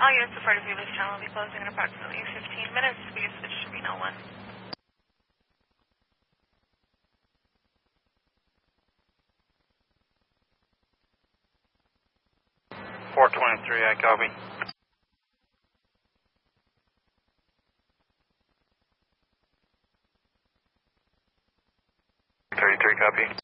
All units report to this channel will be closing in approximately 15 minutes. We switch to Reno 1. 423, I copy. 33, copy.